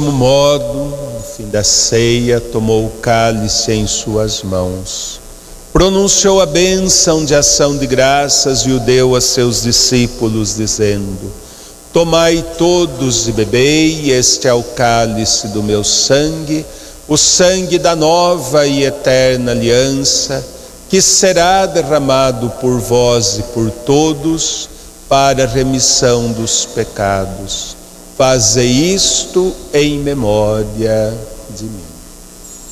mesmo modo, no fim da ceia, tomou o cálice em suas mãos, pronunciou a bênção de ação de graças e o deu a seus discípulos, dizendo: tomai todos e bebei, este é o cálice do meu sangue, o sangue da nova e eterna aliança, que será derramado por vós e por todos para a remissão dos pecados. Fazei isto em memória de mim.